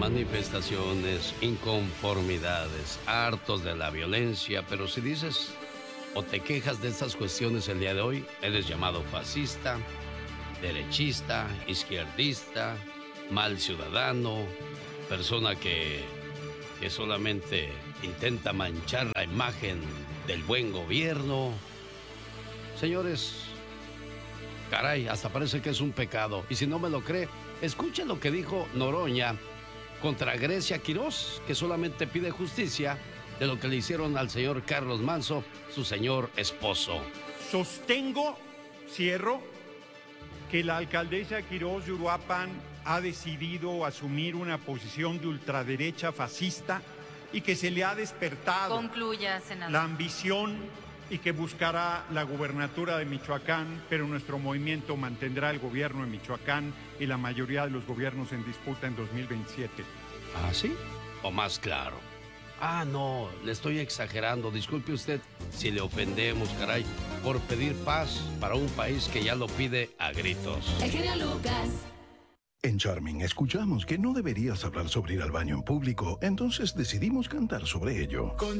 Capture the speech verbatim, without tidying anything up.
manifestaciones, inconformidades, hartos de la violencia, pero si dices o te quejas de estas cuestiones el día de hoy, eres llamado fascista, derechista, izquierdista, mal ciudadano, persona que, que solamente intenta manchar la imagen del buen gobierno. Señores, caray, hasta parece que es un pecado. Y si no me lo cree, escuche lo que dijo Noroña contra Grecia Quirós, que solamente pide justicia de lo que le hicieron al señor Carlos Manzo, su señor esposo. Sostengo, cierro, que la alcaldesa Quirós de Uruapan ha decidido asumir una posición de ultraderecha fascista y que se le ha despertado Concluya, senador. la ambición y que buscará la gubernatura de Michoacán, pero nuestro movimiento mantendrá el gobierno de Michoacán y la mayoría de los gobiernos en disputa en dos mil veintisiete. ¿Ah, sí? O más claro. Ah, no, le estoy exagerando. Disculpe usted si le ofendemos, caray, por pedir paz para un país que ya lo pide a gritos. El genio Lucas. En Charming escuchamos que no deberías hablar sobre ir al baño en público, entonces decidimos cantar sobre ello. Con